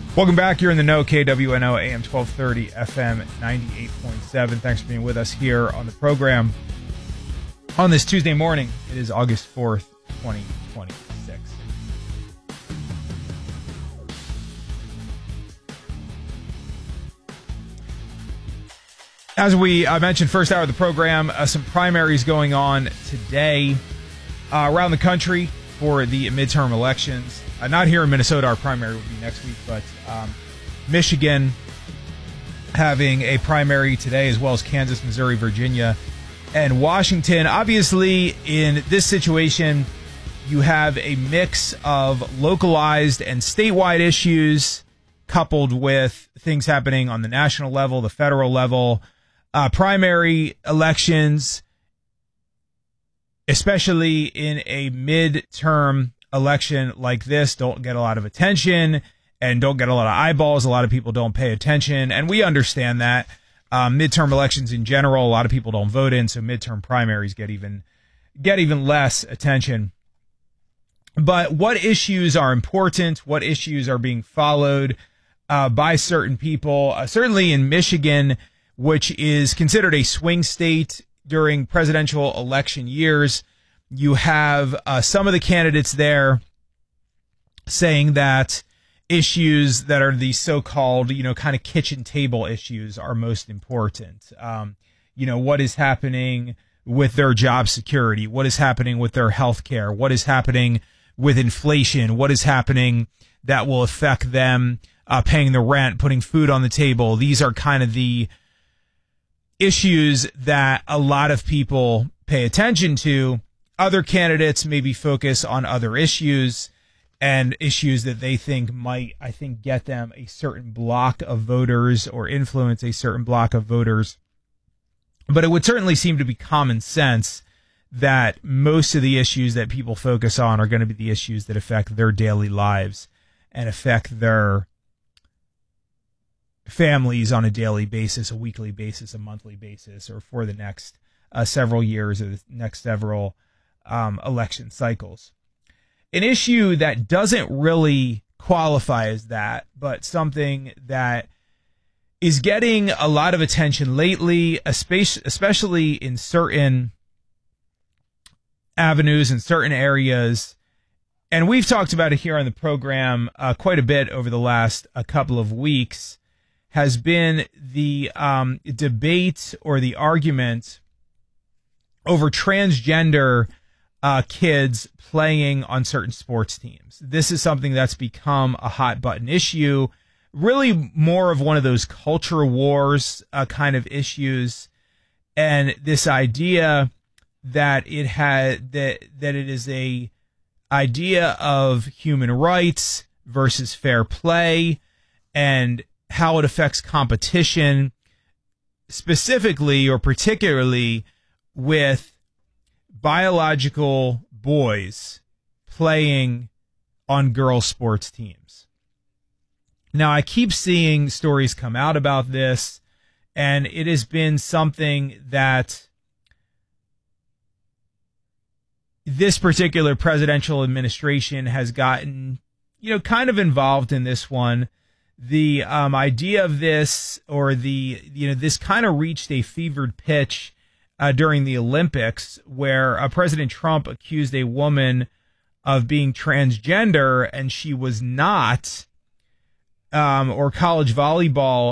Welcome back. You're in the know. KWNO AM 1230 FM 98.7. Thanks for being with us here on the program on this Tuesday morning. It is August 4th, 2026. As we mentioned, first hour of the program, some primaries going on today around the country for the midterm elections. Not here in Minnesota. Our primary will be next week, but Michigan having a primary today, as well as Kansas, Missouri, Virginia, and Washington. Obviously, in this situation, you have a mix of localized and statewide issues coupled with things happening on the national level, the federal level. Primary elections, especially in a midterm election like this, don't get a lot of attention and don't get a lot of eyeballs. A lot of people don't pay attention, and we understand that. Midterm elections in general, a lot of people don't vote in, so midterm primaries get even less attention. But what issues are important? What issues are being followed by certain people? Certainly in Michigan, which is considered a swing state during presidential election years, you have some of the candidates there saying that issues that are the so-called, kind of kitchen table issues are most important. What is happening with their job security? What is happening with their health care? What is happening with inflation? What is happening that will affect them paying the rent, putting food on the table? These are kind of the issues that a lot of people pay attention to. Other candidates maybe focus on other issues and issues that they think might, get them a certain block of voters or influence a certain block of voters. But it would certainly seem to be common sense that most of the issues that people focus on are going to be the issues that affect their daily lives and affect their families on a daily basis, a weekly basis, a monthly basis, or for the next several years or the next several election cycles. An issue that doesn't really qualify as that, but something that is getting a lot of attention lately, especially in certain avenues and certain areas, and we've talked about it here on the program quite a bit over the last couple of weeks, has been the debate or the argument over transgender kids playing on certain sports teams. This is something that's become a hot button issue, really more of one of those culture wars kind of issues, and this idea that that it is a idea of human rights versus fair play, and how it affects competition, specifically or particularly with biological boys playing on girls' sports teams. Now, I keep seeing stories come out about this, and it has been something that this particular presidential administration has gotten, kind of involved in this one. The idea of this, or this kind of reached a fevered pitch during the Olympics, where President Trump accused a woman of being transgender, and she was not, or college volleyball,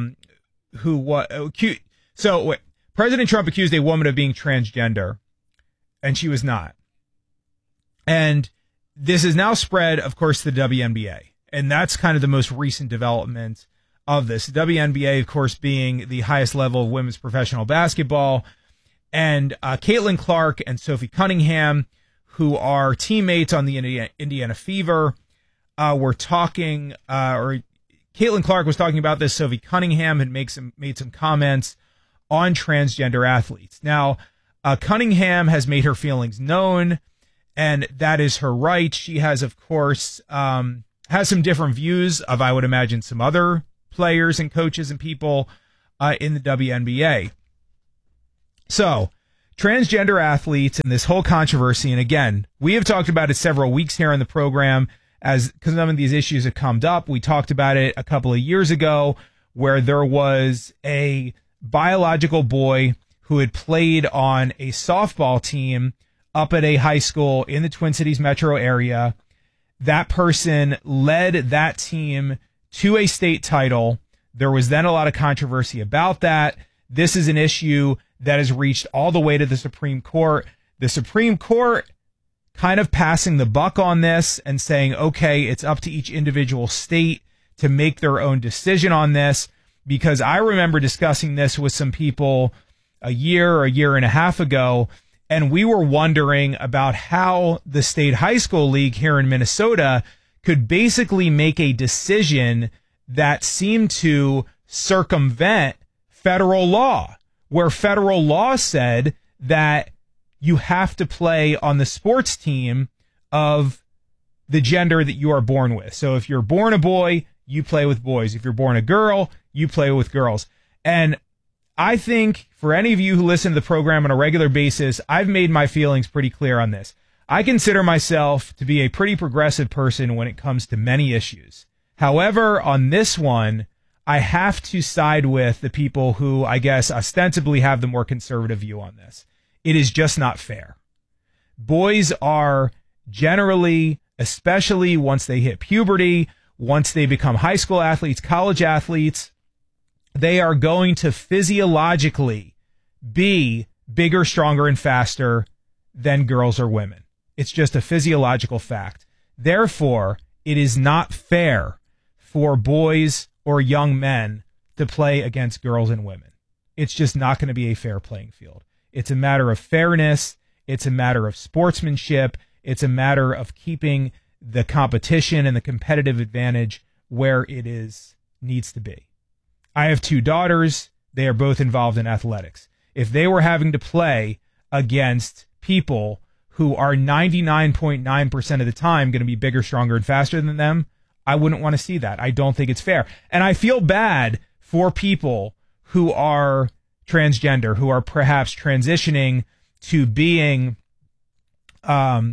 President Trump accused a woman of being transgender, and she was not. And this is now spread, of course, to the WNBA. And that's kind of the most recent development of this. The WNBA, of course, being the highest level of women's professional basketball. And Caitlin Clark and Sophie Cunningham, who are teammates on the Indiana Fever, were talking, or Caitlin Clark was talking about this. Sophie Cunningham had made some comments on transgender athletes. Now, Cunningham has made her feelings known, and that is her right. She has, of course, has some different views of, I would imagine, some other players and coaches and people in the WNBA. So, transgender athletes and this whole controversy, and again, we have talked about it several weeks here on the program, because some of these issues have come up. We talked about it a couple of years ago where there was a biological boy who had played on a softball team up at a high school in the Twin Cities metro area. That person led that team to a state title. There was then a lot of controversy about that. This is an issue that has reached all the way to the Supreme Court. The Supreme Court kind of passing the buck on this and saying, okay, it's up to each individual state to make their own decision on this. Because I remember discussing this with some people a year and a half ago, and we were wondering about how the State High School League here in Minnesota could basically make a decision that seemed to circumvent federal law, where federal law said that you have to play on the sports team of the gender that you are born with. So if you're born a boy, you play with boys. If you're born a girl, you play with girls. And I think for any of you who listen to the program on a regular basis, I've made my feelings pretty clear on this. I consider myself to be a pretty progressive person when it comes to many issues. However, on this one, I have to side with the people who, I guess, ostensibly have the more conservative view on this. It is just not fair. Boys are generally, especially once they hit puberty, once they become high school athletes, college athletes, they are going to physiologically be bigger, stronger, and faster than girls or women. It's just a physiological fact. Therefore, it is not fair for boys or young men to play against girls and women. It's just not going to be a fair playing field. It's a matter of fairness. It's a matter of sportsmanship. It's a matter of keeping the competition and the competitive advantage where it needs to be. I have two daughters. They are both involved in athletics. If they were having to play against people who are 99.9% of the time going to be bigger, stronger, and faster than them, I wouldn't want to see that. I don't think it's fair. And I feel bad for people who are transgender, who are perhaps transitioning to being, or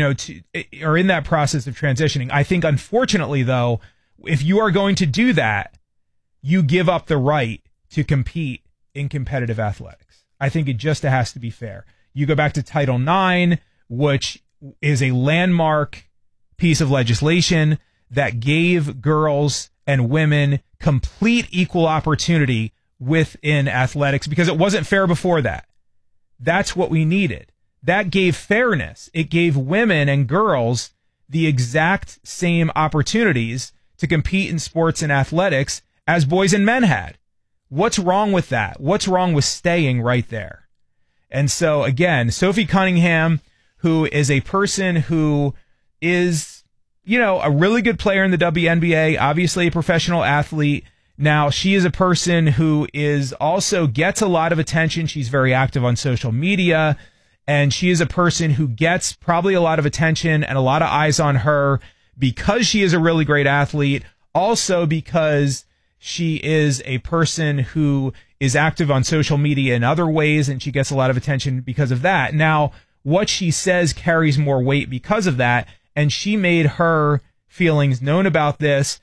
in that process of transitioning. I think, unfortunately, though, if you are going to do that, you give up the right to compete in competitive athletics. I think it just has to be fair. You go back to Title IX, which is a landmark piece of legislation that gave girls and women complete equal opportunity within athletics because it wasn't fair before that. That's what we needed. That gave fairness. It gave women and girls the exact same opportunities to compete in sports and athletics as boys and men had. What's wrong with that? What's wrong with staying right there? And so, again, Sophie Cunningham, who is a person who is, a really good player in the WNBA, obviously a professional athlete. Now, she is a person who also gets a lot of attention. She's very active on social media, and she is a person who gets probably a lot of attention and a lot of eyes on her because she is a really great athlete, also because she is a person who is active on social media in other ways, and she gets a lot of attention because of that. Now, what she says carries more weight because of that, and she made her feelings known about this.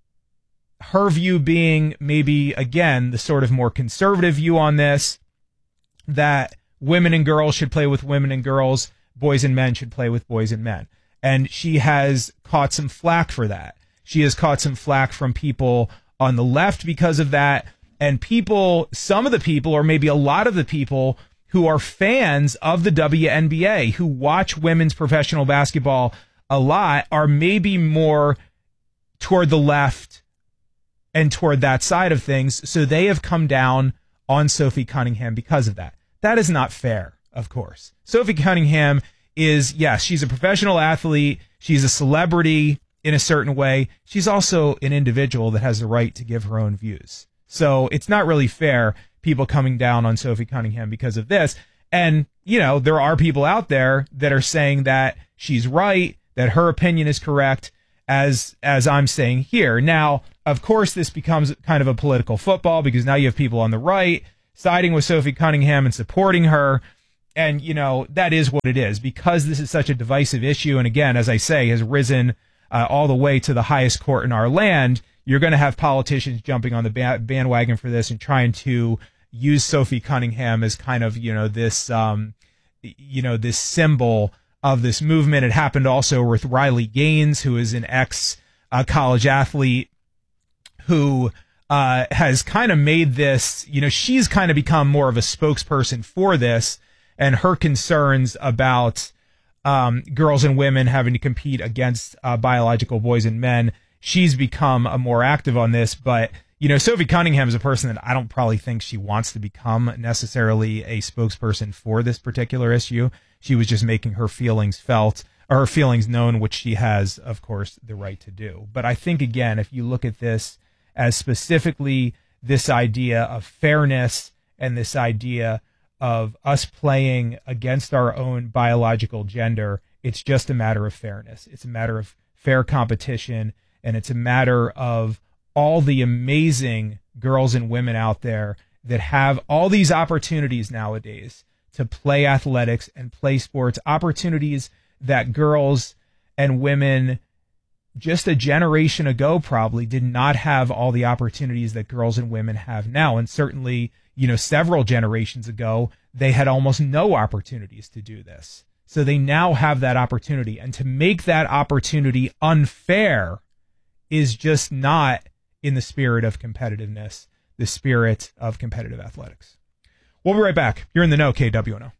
Her view being maybe, again, the sort of more conservative view on this, that women and girls should play with women and girls, boys and men should play with boys and men. And she has caught some flack for that. She has caught some flack from people on the left because of that. And some of the people, or maybe a lot of the people who are fans of the WNBA, who watch women's professional basketball a lot, are maybe more toward the left and toward that side of things. So they have come down on Sophie Cunningham because of that. That is not fair, of course. Sophie Cunningham is, yes, she's a professional athlete. She's a celebrity in a certain way. She's also an individual that has the right to give her own views. So it's not really fair, people coming down on Sophie Cunningham because of this. And, there are people out there that are saying that she's right, that her opinion is correct, as I'm saying here. Now, of course, this becomes kind of a political football because now you have people on the right siding with Sophie Cunningham and supporting her. And, that is what it is because this is such a divisive issue. And again, as I say, has risen all the way to the highest court in our land, you're going to have politicians jumping on the bandwagon for this and trying to use Sophie Cunningham as kind of, this, this symbol of this movement. It happened also with Riley Gaines, who is an ex-college athlete who has kind of made this, she's kind of become more of a spokesperson for this, and her concerns about girls and women having to compete against biological boys and men. She's become more active on this, but Sophie Cunningham is a person that I don't probably think she wants to become necessarily a spokesperson for this particular issue. She was just making her feelings felt, or her feelings known, which she has, of course, the right to do. But I think, again, if you look at this as specifically this idea of fairness and this idea of us playing against our own biological gender, it's just a matter of fairness. It's a matter of fair competition, and it's a matter of all the amazing girls and women out there that have all these opportunities nowadays to play athletics and play sports, opportunities that girls and women just a generation ago probably did not have all the opportunities that girls and women have now. And certainly, several generations ago, they had almost no opportunities to do this. So they now have that opportunity. And to make that opportunity unfair is just not in the spirit of competitiveness, the spirit of competitive athletics. We'll be right back. You're in the know, KWNO.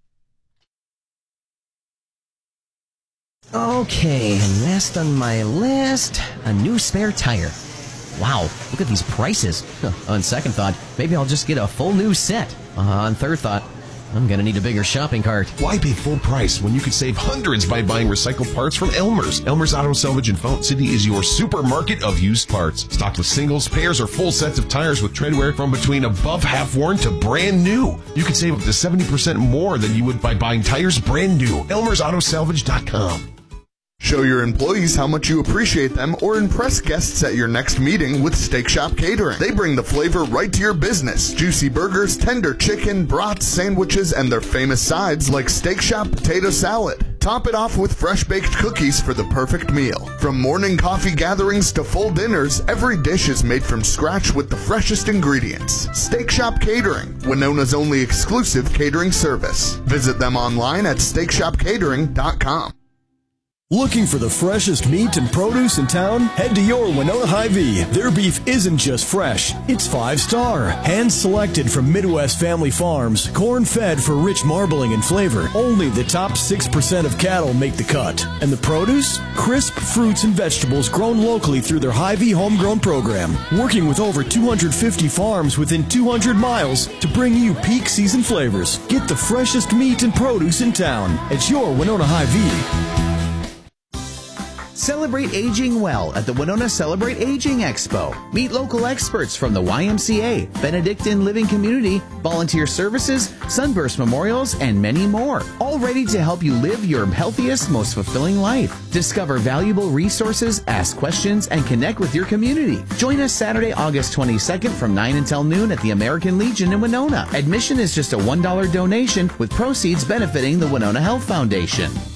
Okay, last on my list, a new spare tire. Wow, look at these prices. On second thought, maybe I'll just get a full new set. On third thought, I'm gonna need a bigger shopping cart. Why pay full price when you could save hundreds by buying recycled parts from Elmer's? Elmer's Auto Salvage in Fountain City is your supermarket of used parts. Stocked with singles, pairs, or full sets of tires with treadwear from between above half-worn to brand new. You can save up to 70% more than you would by buying tires brand new. Elmer'sAutoSalvage.com. Show your employees how much you appreciate them or impress guests at your next meeting with Steak Shop Catering. They bring the flavor right to your business. Juicy burgers, tender chicken, brats, sandwiches, and their famous sides like Steak Shop Potato Salad. Top it off with fresh-baked cookies for the perfect meal. From morning coffee gatherings to full dinners, every dish is made from scratch with the freshest ingredients. Steak Shop Catering, Winona's only exclusive catering service. Visit them online at steakshopcatering.com. Looking for the freshest meat and produce in town? Head to your Winona Hy-Vee. Their beef isn't just fresh, it's 5-star. Hand-selected from Midwest family farms, corn-fed for rich marbling and flavor. Only the top 6% of cattle make the cut. And the produce? Crisp fruits and vegetables grown locally through their Hy-Vee homegrown program. Working with over 250 farms within 200 miles to bring you peak season flavors. Get the freshest meat and produce in town. It's your Winona Hy-Vee. Celebrate aging well at the Winona Celebrate Aging Expo. Meet local experts from the YMCA, Benedictine Living Community, Volunteer Services, Sunburst Memorials, and many more. All ready to help you live your healthiest, most fulfilling life. Discover valuable resources, ask questions, and connect with your community. Join us Saturday, August 22nd from 9 until noon at the American Legion in Winona. Admission is just a $1 donation with proceeds benefiting the Winona Health Foundation.